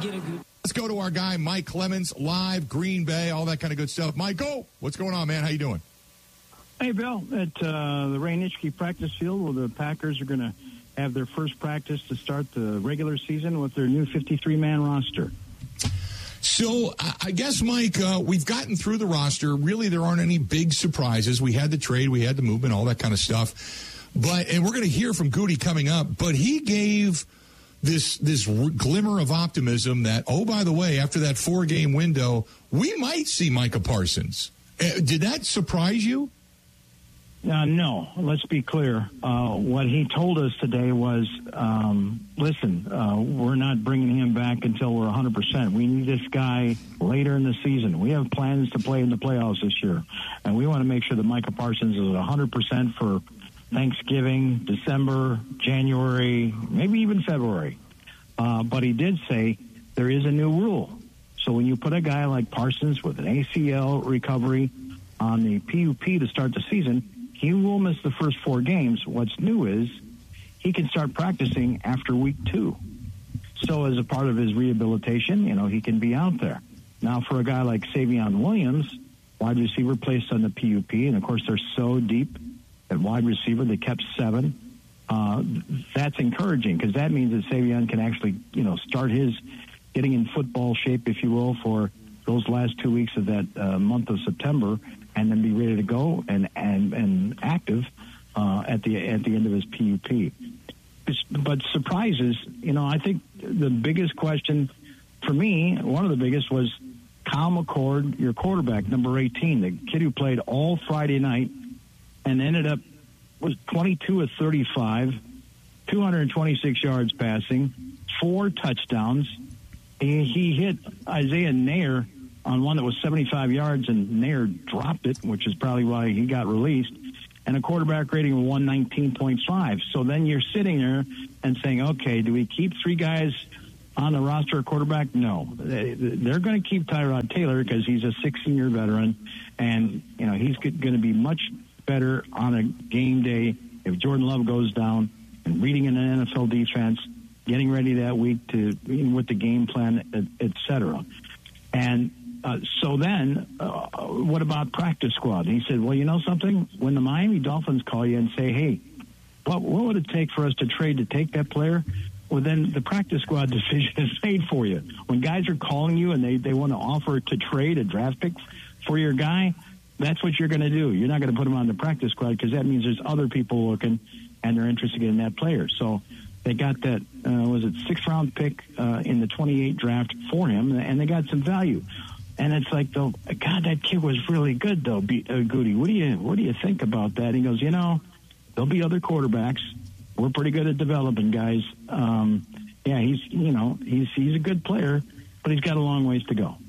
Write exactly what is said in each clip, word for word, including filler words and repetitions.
get a good. Let's go to our guy, Mike Clemens, live, Green Bay, all that kind of good stuff. Mike, go. What's going on, man? How you doing? Hey, Bill. At uh, the Ray Nitschke practice field, where the Packers are going to have their first practice to start the regular season with their new fifty-three man roster. So I guess, Mike, uh, we've gotten through the roster. Really, there aren't any big surprises. We had the trade, we had the movement, all that kind of stuff. But and we're going to hear from Goody coming up. But he gave this this glimmer of optimism that, oh, by the way, after that four-game window, we might see Micah Parsons. Uh, did that surprise you? Uh, no, let's be clear. Uh, what he told us today was, um, listen, uh, we're not bringing him back until we're one hundred percent. We need this guy later in the season. We have plans to play in the playoffs this year, and we want to make sure that Micah Parsons is at one hundred percent for Thanksgiving, December, January, maybe even February. Uh, but he did say there is a new rule. So when you put a guy like Parsons with an A C L recovery on the P U P to start the season, he will miss the first four games. What's new is he can start practicing after week two. So as a part of his rehabilitation, you know, he can be out there. Now, for a guy like Savion Williams, wide receiver placed on the P U P, and, of course, they're so deep at wide receiver, they kept seven. Uh, that's encouraging because that means that Savion can actually, you know, start his getting in football shape, if you will, for those last two weeks of that uh, month of September, and then be ready to go and and, and active uh, at the at the end of his P U P. But surprises, you know, I think the biggest question for me, one of the biggest, was Kyle McCord, your quarterback, number eighteen, the kid who played all Friday night and ended up was twenty-two of thirty-five, two hundred twenty-six yards passing, four touchdowns. He, he hit Isaiah Nair on one that was seventy-five yards, and Nair dropped it, which is probably why he got released, and a quarterback rating of one nineteen point five. So then you're sitting there and saying, okay, do we keep three guys on the roster at quarterback? No. They're going to keep Tyrod Taylor because he's a sixteen-year veteran, and you know he's going to be much better on a game day if Jordan Love goes down, and reading an N F L defense, getting ready that week to with the game plan, et cetera. And uh, so then, uh, what about practice squad? And he said, well, you know something? When the Miami Dolphins call you and say, hey, what, what would it take for us to trade to take that player? Well, then the practice squad decision is made for you. When guys are calling you and they, they want to offer to trade a draft pick for your guy, that's what you're going to do. You're not going to put him on the practice squad because that means there's other people looking and they're interested in that player. So they got that, uh, was it sixth round pick uh, in the twenty-eight draft for him, and they got some value. And it's like, though, God, that kid was really good, though, B- uh, Goody. What do you what do you think about that? And he goes, you know, there'll be other quarterbacks. We're pretty good at developing guys. Um, yeah, he's you know he's he's a good player, but he's got a long ways to go.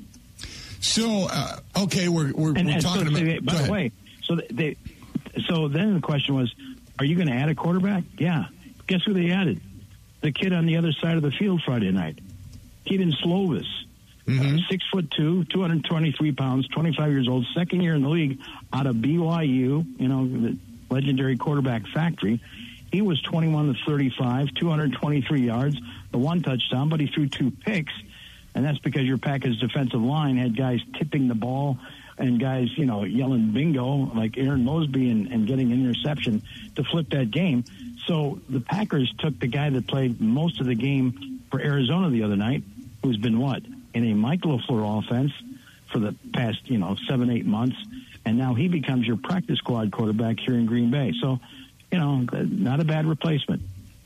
So uh, okay, we're we're, and, we're and talking so, about. They, by the way, so they so then the question was, are you going to add a quarterback? Yeah. Guess who they added? The kid on the other side of the field Friday night, Keaton Slovis. Mm-hmm. Uh, six foot two, two hundred twenty-three pounds, twenty-five years old, second year in the league, out of B Y U, you know, the legendary quarterback factory. He was twenty-one to thirty-five, two hundred twenty-three yards, the one touchdown, but he threw two picks, and that's because your Packers defensive line had guys tipping the ball and guys, you know, yelling bingo like Aaron Mosby and, and getting an interception to flip that game. So the Packers took the guy that played most of the game for Arizona the other night, who's been what? In a Mike LaFleur offense for the past, you know, seven, eight months. And now he becomes your practice squad quarterback here in Green Bay. So, you know, not a bad replacement.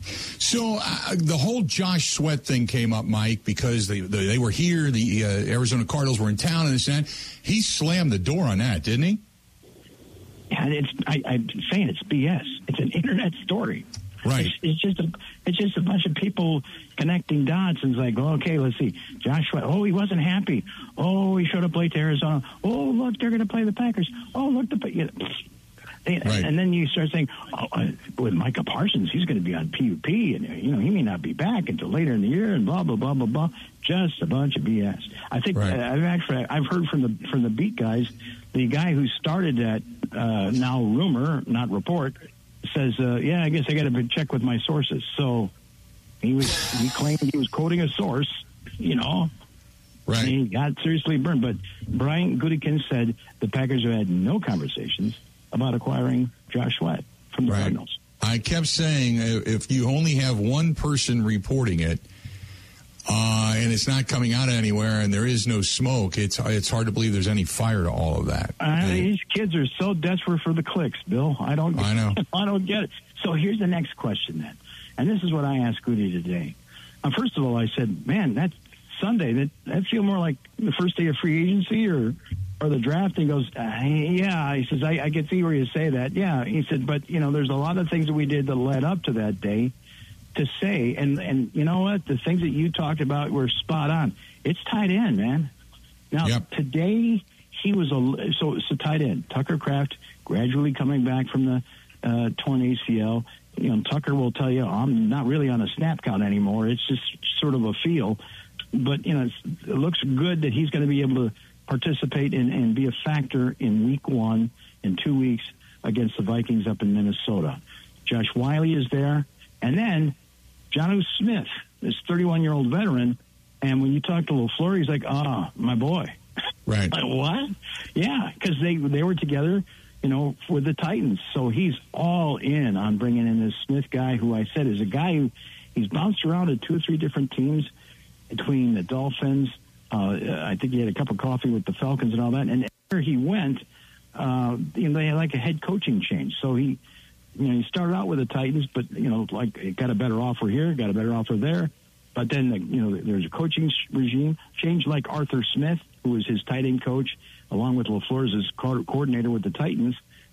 So uh, the whole Josh Sweat thing came up, Mike, because they they, they were here, the uh, Arizona Cardinals were in town, and this and that. He slammed the door on that, didn't he? Yeah, it's, I, I'm saying it's B S. It's an internet story. Right. It's, it's just a it's just a bunch of people connecting dots, and it's like, well, okay, let's see. Joshua, oh, he wasn't happy. Oh, he showed up late to Arizona. Oh, look, they're going to play the Packers. Oh, look, the you know, they, right. And then you start saying, oh, uh, with Micah Parsons, he's going to be on P U P, and you know he may not be back until later in the year, and blah blah blah blah blah. Just a bunch of B S. I think right. uh, I've actually I've heard from the from the beat guys, the guy who started that uh, now rumor, not report. Says, uh, yeah, I guess I got to check with my sources. So he was he claimed he was quoting a source, you know. Right. He got seriously burned. But Brian Gutekunst said the Packers have had no conversations about acquiring Josh Sweat from the right. Cardinals. I kept saying if you only have one person reporting it, uh, and it's not coming out anywhere, and there is no smoke, it's it's hard to believe there's any fire to all of that. Uh, these kids are so desperate for the clicks, Bill. I don't. Get, I know. I don't get it. So here's the next question then, and this is what I asked Goody today. Uh, first of all, I said, "Man, that's Sunday. That that feel more like the first day of free agency or or the draft?" He goes, uh, "Yeah." He says, I, "I can see where you say that." Yeah, he said, "But you know, there's a lot of things that we did that led up to that day." To say, and and you know what, the things that you talked about were spot on. It's tight end, man. Now yep. today he was a so it's a tight end. Tucker Kraft gradually coming back from the uh, torn A C L. You know, Tucker will tell you, I'm not really on a snap count anymore. It's just sort of a feel, but you know, it's, it looks good that he's going to be able to participate in, and be a factor in Week One in two weeks against the Vikings up in Minnesota. Josh Wiley is there, and then Jonnu Smith, this thirty-one-year-old veteran, and when you talk to LaFleur, he's like, ah, my boy. Right. Like, what? Yeah, because they, they were together, you know, with the Titans. So he's all in on bringing in this Smith guy, who I said is a guy who he's bounced around at two or three different teams between the Dolphins. Uh, I think he had a cup of coffee with the Falcons and all that. And where he went, uh, you know, they had like a head coaching change. So he... You know, he started out with the Titans, but, you know, like, got a better offer here, got a better offer there. But then, the, you know, there's a coaching regime change, like Arthur Smith, who was his tight end coach, along with LaFleur as his co- coordinator with the Titans.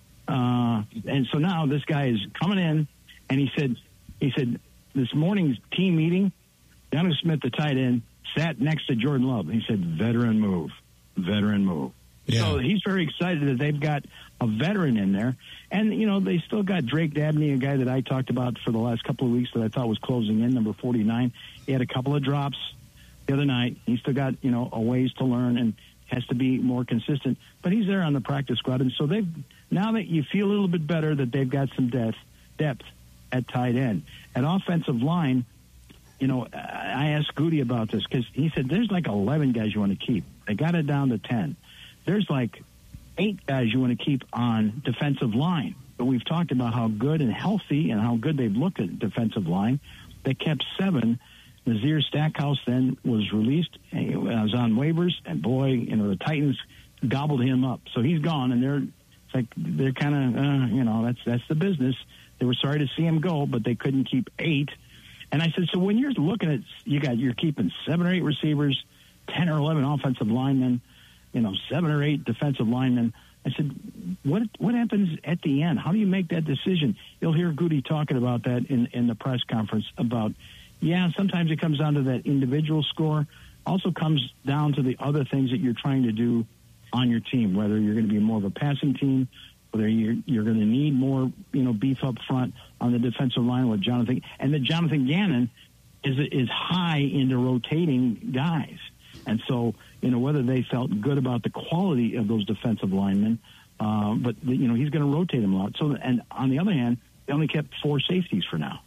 Uh, and so now this guy is coming in, and he said, he said, this morning's team meeting, Jonnu Smith, the tight end, sat next to Jordan Love. He said, veteran move, veteran move. Yeah. So he's very excited that they've got a veteran in there. And, you know, they still got Drake Dabney, a guy that I talked about for the last couple of weeks that I thought was closing in, number forty-nine. He had a couple of drops the other night. He's still got, you know, a ways to learn and has to be more consistent. But he's there on the practice squad. And so they've, now that you feel a little bit better that they've got some depth, depth at tight end. At offensive line, you know, I asked Goody about this because he said there's like eleven guys you want to keep. They got it down to ten. There's like eight guys you want to keep on defensive line. But we've talked about how good and healthy and how good they've looked at defensive line. They kept seven. Nazir Stackhouse then was released. He was on waivers, and boy, you know, the Titans gobbled him up. So he's gone, and they're it's like they're kind of, uh, you know, that's that's the business. They were sorry to see him go, but they couldn't keep eight. And I said, so when you're looking at, you got you're keeping seven or eight receivers, ten or eleven offensive linemen, you know, seven or eight defensive linemen. I said, what what happens at the end? How do you make that decision? You'll hear Goody talking about that in, in the press conference about, yeah, sometimes it comes down to that individual score. Also comes down to the other things that you're trying to do on your team, whether you're going to be more of a passing team, whether you're, you're going to need more, you know, beef up front on the defensive line with Jonathan. And then Jonathan Gannon is is high into rotating guys. And so, you know, whether they felt good about the quality of those defensive linemen, uh, but, you know, he's going to rotate them a lot. So, and on the other hand, they only kept four safeties for now.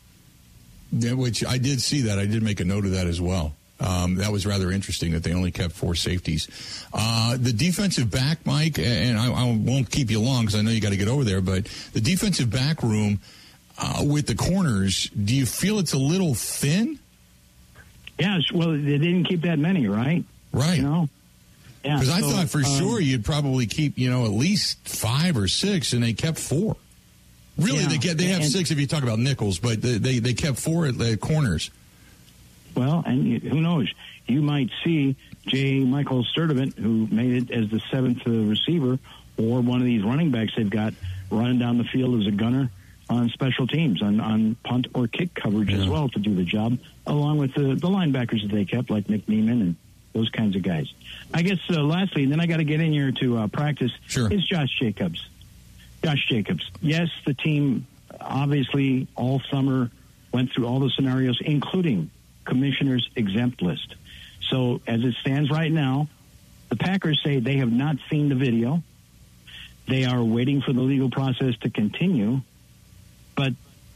Yeah, which I did see that. I did make a note of that as well. Um, that was rather interesting that they only kept four safeties. Uh, the defensive back, Mike, and I, I won't keep you long because I know you got to get over there, but the defensive back room uh, with the corners, do you feel it's a little thin? Yeah, well, they didn't keep that many, right? Right. You know? Yeah. Because I so, thought for um, sure you'd probably keep, you know, at least five or six, and they kept four. Really, yeah, they get they have and, six if you talk about nickels, but they they, they kept four at the corners. Well, and you, who knows? You might see J. Michael Sturdivant, who made it as the seventh uh, receiver, or one of these running backs they've got running down the field as a gunner on special teams, on, on punt or kick coverage yeah. as well to do the job, along with the, the linebackers that they kept, like Nick Neiman and those kinds of guys. I guess uh, lastly, and then I got to get in here to uh, practice, sure. is Josh Jacobs. Josh Jacobs. Yes, the team obviously all summer went through all the scenarios, including commissioner's exempt list. So as it stands right now, the Packers say they have not seen the video. They are waiting for the legal process to continue. But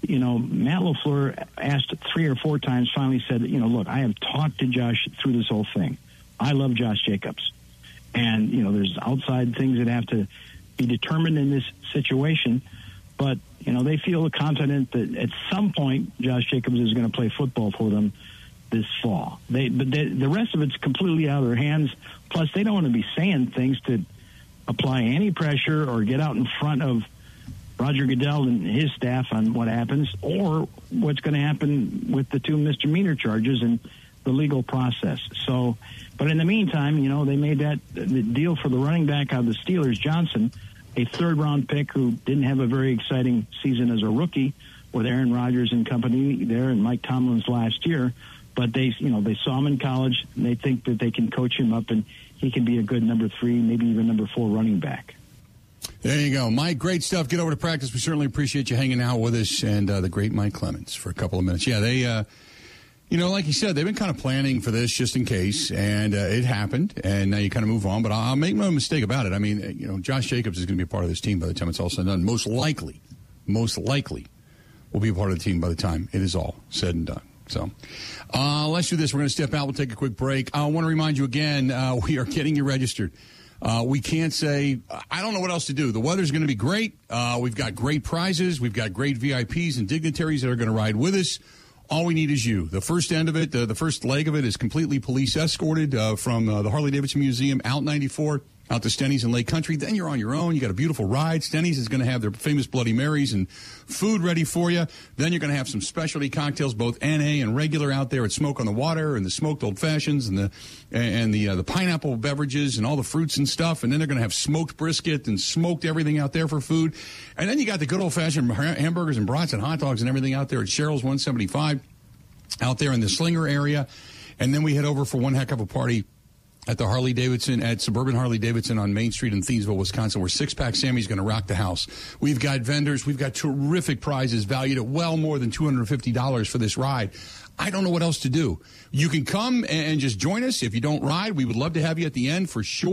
you know, Matt LaFleur asked three or four times, finally said, you know, look, I have talked to Josh through this whole thing. I love Josh Jacobs. And, you know, there's outside things that have to be determined in this situation. But, you know, they feel confident that at some point Josh Jacobs is going to play football for them this fall. They, but they, the rest of it's completely out of their hands. Plus, they don't want to be saying things to apply any pressure or get out in front of Roger Goodell and his staff on what happens or what's going to happen with the two misdemeanor charges and the legal process. So, but in the meantime, you know, they made that the deal for the running back out of the Steelers, Johnson, a third-round pick who didn't have a very exciting season as a rookie with Aaron Rodgers and company there and Mike Tomlin's last year. But they, you know, they saw him in college, and they think that they can coach him up, and he can be a good number three, maybe even number four running back. There you go, Mike. Great stuff. Get over to practice. We certainly appreciate you hanging out with us, and uh, the great Mike Clemens for a couple of minutes. Yeah, they, uh, you know, like you said, they've been kind of planning for this just in case, and uh, it happened, and now you kind of move on. But I'll make no mistake about it. I mean, you know, Josh Jacobs is going to be a part of this team by the time it's all said and done. Most likely, most likely, will be a part of the team by the time it is all said and done. So uh, let's do this. We're going to step out. We'll take a quick break. I want to remind you again, uh, we are getting you registered. Uh, we can't say, I don't know what else to do. The weather's going to be great. Uh, we've got great prizes. We've got great V I Ps and dignitaries that are going to ride with us. All we need is you. The first end of it, uh, the first leg of it is completely police escorted uh, from uh, the Harley-Davidson Museum out ninety-four, out to Stenny's in Lake Country. Then you're on your own. You got a beautiful ride. Stenny's is going to have their famous Bloody Marys and food ready for you. Then you're going to have some specialty cocktails, both N A and regular, out there at Smoke on the Water, and the smoked old fashions and the and the uh, the pineapple beverages and all the fruits and stuff. And then they're going to have smoked brisket and smoked everything out there for food. And then you got the good old fashioned hamburgers and brats and hot dogs and everything out there at Cheryl's one seventy-five out there in the Slinger area. And then we head over for one heck of a party at the Harley-Davidson, at Suburban Harley-Davidson on Main Street in Thiensville, Wisconsin, where Six Pack Sammy's going to rock the house. We've got vendors. We've got terrific prizes valued at well more than two hundred fifty dollars for this ride. I don't know what else to do. You can come and just join us. If you don't ride, we would love to have you at the end for sure.